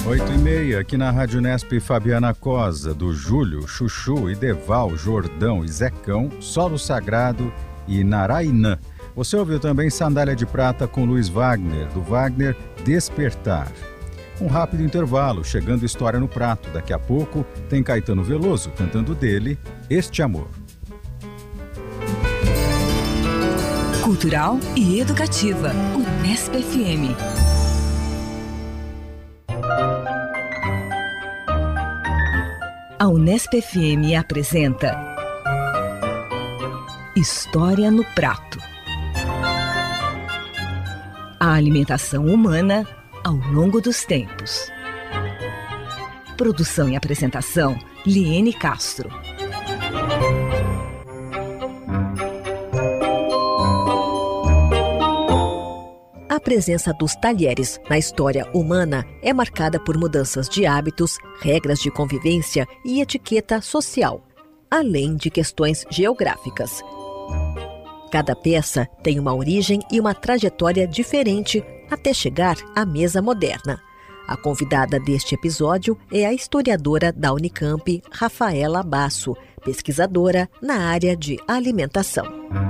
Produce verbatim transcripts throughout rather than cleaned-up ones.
oito e meia, aqui na Rádio Unesp, Fabiana Cosa, do Júlio, Chuchu, Ideval, Jordão e Zecão, Solo Sagrado e Narainã. Você ouviu também Sandália de Prata com Luiz Wagner, do Wagner Despertar. Um rápido intervalo, chegando História no Prato. Daqui a pouco tem Caetano Veloso cantando dele Este Amor. Cultural e educativa, Unesp F M. A Unesp F M apresenta História no Prato. A alimentação humana ao longo dos tempos. Produção e apresentação, Liene Castro. A presença dos talheres na história humana é marcada por mudanças de hábitos, regras de convivência e etiqueta social, além de questões geográficas. Cada peça tem uma origem e uma trajetória diferente até chegar à mesa moderna. A convidada deste episódio é a historiadora da Unicamp, Rafaela Basso, pesquisadora na área de alimentação.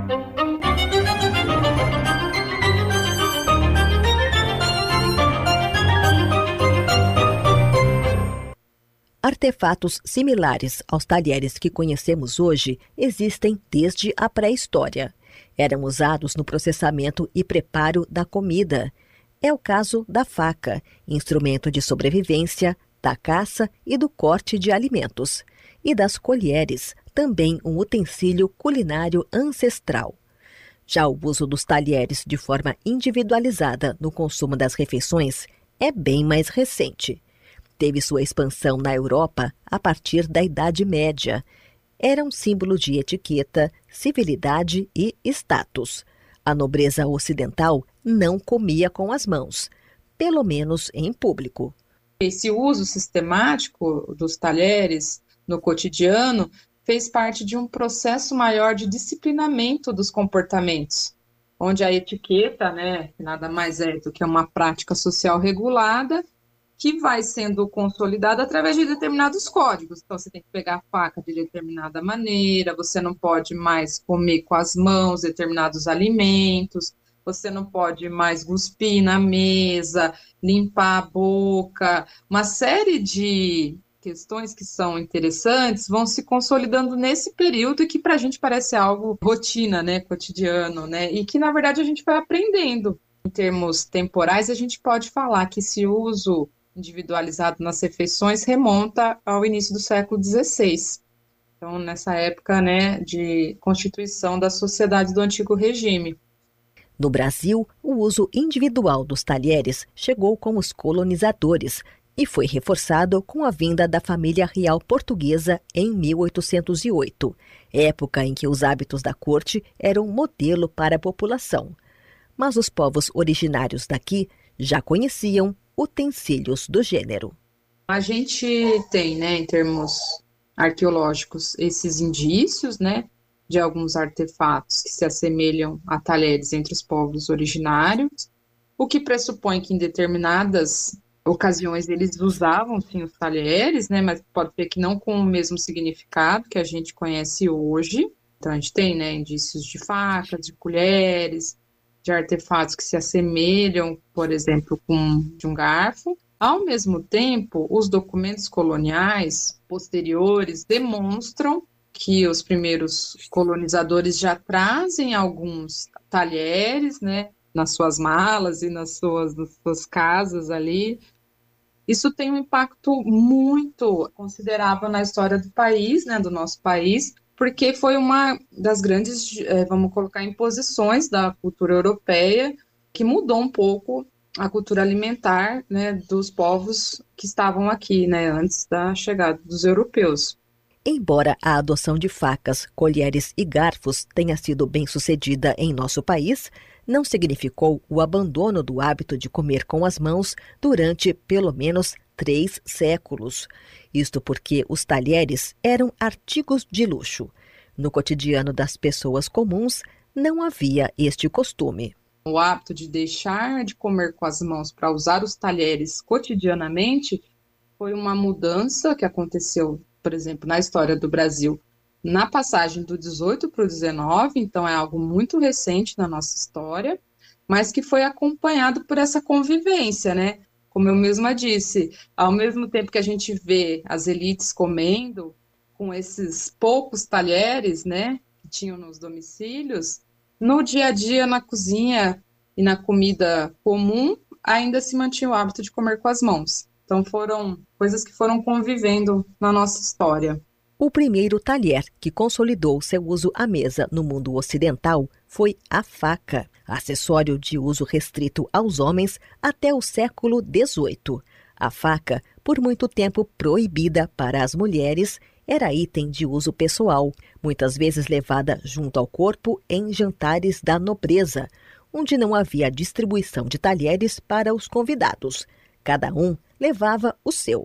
Artefatos similares aos talheres que conhecemos hoje existem desde a pré-história. Eram usados no processamento e preparo da comida. É o caso da faca, instrumento de sobrevivência, da caça e do corte de alimentos. E das colheres, também um utensílio culinário ancestral. Já o uso dos talheres de forma individualizada no consumo das refeições é bem mais recente. Teve sua expansão na Europa a partir da Idade Média. Era um símbolo de etiqueta, civilidade e status. A nobreza ocidental não comia com as mãos, pelo menos em público. Esse uso sistemático dos talheres no cotidiano fez parte de um processo maior de disciplinamento dos comportamentos, onde a etiqueta, né, nada mais é do que uma prática social regulada, que vai sendo consolidado através de determinados códigos. Então, você tem que pegar a faca de determinada maneira, você não pode mais comer com as mãos determinados alimentos, você não pode mais cuspir na mesa, limpar a boca. Uma série de questões que são interessantes vão se consolidando nesse período e que para a gente parece algo rotina, né, cotidiano, né, e que, na verdade, a gente vai aprendendo. Em termos temporais, a gente pode falar que esse uso individualizado nas refeições remonta ao início do século dezesseis. Então, nessa época, né, de constituição da sociedade do Antigo Regime. No Brasil, o uso individual dos talheres chegou com os colonizadores e foi reforçado com a vinda da família real portuguesa em mil oitocentos e oito, época em que os hábitos da corte eram modelo para a população. Mas os povos originários daqui já conheciam utensílios do gênero. A gente tem, né, em termos arqueológicos, esses indícios, né, de alguns artefatos que se assemelham a talheres entre os povos originários, o que pressupõe que em determinadas ocasiões eles usavam, sim, os talheres, né, mas pode ser que não com o mesmo significado que a gente conhece hoje. Então, a gente tem, né, indícios de facas, de colheres, de artefatos que se assemelham, por exemplo, com de um garfo. Ao mesmo tempo, os documentos coloniais posteriores demonstram que os primeiros colonizadores já trazem alguns talheres, né, nas suas malas e nas suas, nas suas casas ali. Isso tem um impacto muito considerável na história do país, né, do nosso país, porque foi uma das grandes, é, vamos colocar, imposições da cultura europeia, que mudou um pouco a cultura alimentar, né, dos povos que estavam aqui, né, antes da chegada dos europeus. Embora a adoção de facas, colheres e garfos tenha sido bem sucedida em nosso país, não significou o abandono do hábito de comer com as mãos durante pelo menos três séculos. Isto porque os talheres eram artigos de luxo. No cotidiano das pessoas comuns, não havia este costume. O hábito de deixar de comer com as mãos para usar os talheres cotidianamente foi uma mudança que aconteceu, por exemplo, na história do Brasil, na passagem do dezoito para o dezenove, então é algo muito recente na nossa história, mas que foi acompanhado por essa convivência, né? Como eu mesma disse, ao mesmo tempo que a gente vê as elites comendo com esses poucos talheres, né, que tinham nos domicílios, no dia a dia, na cozinha e na comida comum, ainda se mantinha o hábito de comer com as mãos. Então foram coisas que foram convivendo na nossa história. O primeiro talher que consolidou seu uso à mesa no mundo ocidental foi a faca, acessório de uso restrito aos homens até o século dezoito. A faca, por muito tempo proibida para as mulheres, era item de uso pessoal, muitas vezes levada junto ao corpo em jantares da nobreza, onde não havia distribuição de talheres para os convidados. Cada um levava o seu.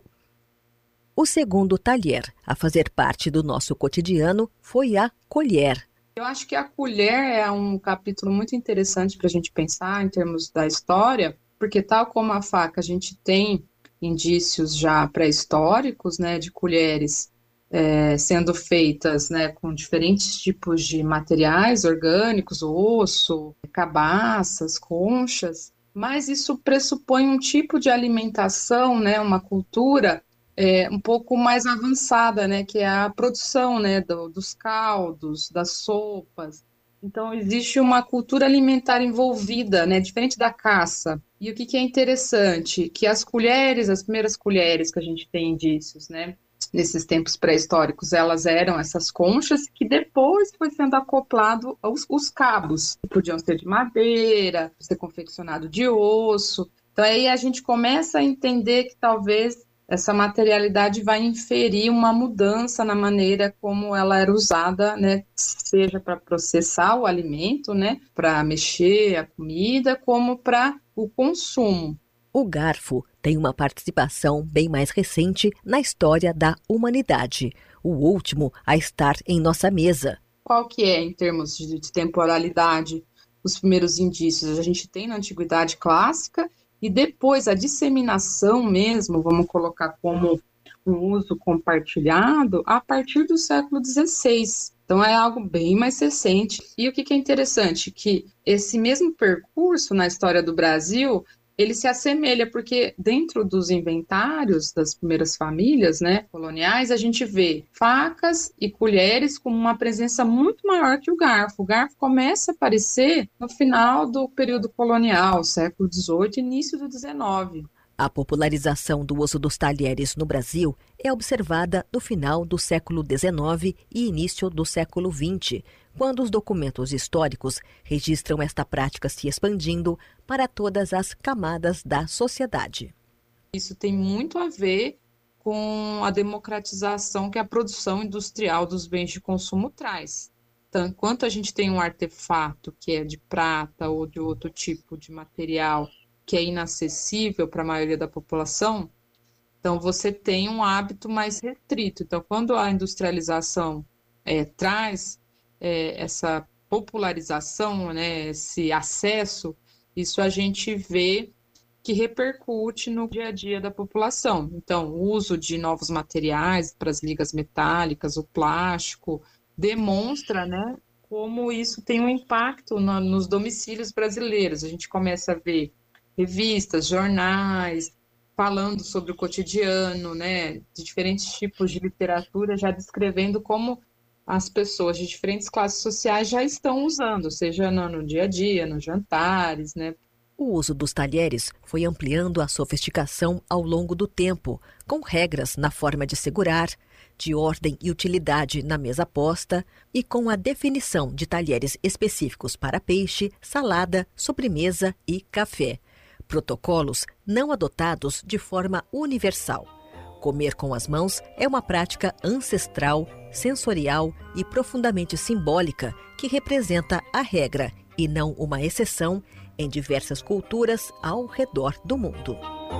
O segundo talher a fazer parte do nosso cotidiano foi a colher. Eu acho que a colher é um capítulo muito interessante para a gente pensar em termos da história, porque tal como a faca, a gente tem indícios já pré-históricos, né, de colheres é, sendo feitas, né, com diferentes tipos de materiais orgânicos, osso, cabaças, conchas, mas isso pressupõe um tipo de alimentação, né, uma cultura É, um pouco mais avançada, né, que é a produção, né, do, dos caldos, das sopas. Então, existe uma cultura alimentar envolvida, né, diferente da caça. E o que, que é interessante? Que as colheres, as primeiras colheres que a gente tem indícios, né, nesses tempos pré-históricos, elas eram essas conchas que depois foi sendo acoplado aos os cabos, que podiam ser de madeira, ser confeccionado de osso. Então, aí a gente começa a entender que talvez essa materialidade vai inferir uma mudança na maneira como ela era usada, né, seja para processar o alimento, né, para mexer a comida, como para o consumo. O garfo tem uma participação bem mais recente na história da humanidade, o último a estar em nossa mesa. Qual que é, em termos de, de temporalidade, os primeiros indícios? A gente tem na Antiguidade Clássica, e depois a disseminação mesmo, vamos colocar como um uso compartilhado, a partir do século dezesseis. Então é algo bem mais recente. E o que, que é interessante? Que esse mesmo percurso na história do Brasil, ele se assemelha, porque dentro dos inventários das primeiras famílias, né, coloniais, a gente vê facas e colheres com uma presença muito maior que o garfo. O garfo começa a aparecer no final do período colonial, século dezoito, início do dezenove. A popularização do uso dos talheres no Brasil é observada no final do século dezenove e início do século vinte, quando os documentos históricos registram esta prática se expandindo para todas as camadas da sociedade. Isso tem muito a ver com a democratização que a produção industrial dos bens de consumo traz. Então, enquanto a gente tem um artefato que é de prata ou de outro tipo de material que é inacessível para a maioria da população, então você tem um hábito mais restrito. Então, quando a industrialização é, traz é, essa popularização, né, esse acesso, isso a gente vê que repercute no dia a dia da população. Então, o uso de novos materiais para as ligas metálicas, o plástico, demonstra, né, como isso tem um impacto no, nos domicílios brasileiros. A gente começa a ver revistas, jornais, falando sobre o cotidiano, né, de diferentes tipos de literatura, já descrevendo como as pessoas de diferentes classes sociais já estão usando, seja no, no dia a dia, nos jantares, né. O uso dos talheres foi ampliando a sofisticação ao longo do tempo, com regras na forma de segurar, de ordem e utilidade na mesa posta e com a definição de talheres específicos para peixe, salada, sobremesa e café. Protocolos não adotados de forma universal. Comer com as mãos é uma prática ancestral, sensorial e profundamente simbólica que representa a regra e não uma exceção em diversas culturas ao redor do mundo.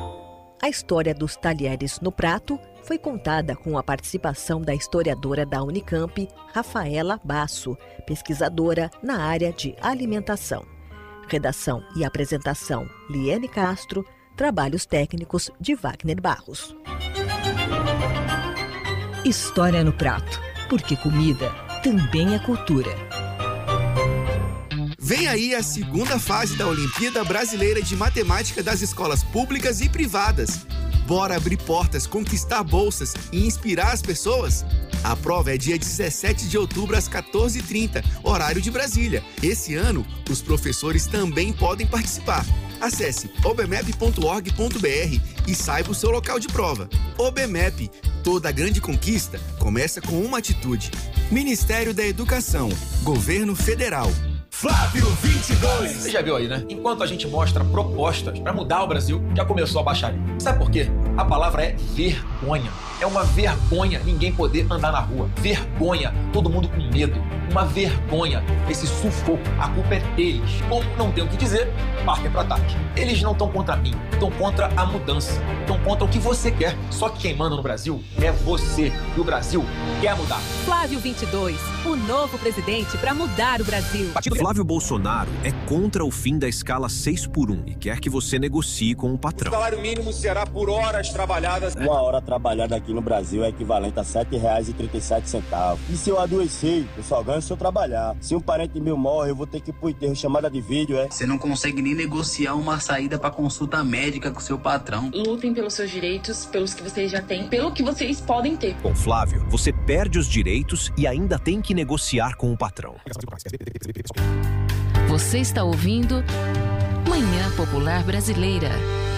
A história dos talheres no prato foi contada com a participação da historiadora da Unicamp, Rafaela Basso, pesquisadora na área de alimentação. Redação e apresentação, Liane Castro. Trabalhos técnicos de Wagner Barros. História no Prato, porque comida também é cultura. Vem aí a segunda fase da Olimpíada Brasileira de Matemática das escolas públicas e privadas. Bora abrir portas, conquistar bolsas e inspirar as pessoas? A prova é dia dezessete de outubro às quatorze e trinta, horário de Brasília. Esse ano, os professores também podem participar. Acesse obmep ponto org ponto br e saiba o seu local de prova. OBMEP, toda grande conquista começa com uma atitude. Ministério da Educação, Governo Federal. Flávio vinte e dois. Você já viu aí, né? Enquanto a gente mostra propostas para mudar o Brasil, já começou a baixaria. Sabe por quê? A palavra é vergonha. É uma vergonha ninguém poder andar na rua. Vergonha, todo mundo com medo. Uma vergonha, esse sufoco. A culpa é deles. Como não tem o que dizer, partem para ataque. Eles não estão contra mim, estão contra a mudança. Estão contra o que você quer. Só que quem manda no Brasil é você. E o Brasil quer mudar. Flávio vinte e dois, o novo presidente para mudar o Brasil. Flávio Bolsonaro é contra o fim da escala seis por um e quer que você negocie com o patrão. O salário mínimo será por horas trabalhadas. Uma hora trabalhada aqui no Brasil é equivalente a sete reais e trinta e sete centavos. E se eu adoecer, eu só ganho se eu trabalhar. Se um parente meu morre, eu vou ter que ir pro enterro, chamada de vídeo, é? Você não consegue nem negociar uma saída pra consulta médica com seu patrão. Lutem pelos seus direitos, pelos que vocês já têm, pelo que vocês podem ter. Com Flávio, você perde os direitos e ainda tem que negociar com o patrão. Você está ouvindo Manhã Popular Brasileira.